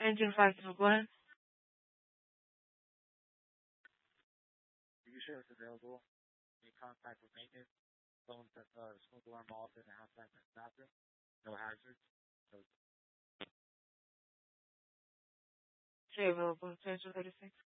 Engine factor, go ahead. Are you sure it's available? Any contact with maintenance? Phone that smoke alarm off in the outside the bathroom? No hazards? No. Say available. Transfer 36.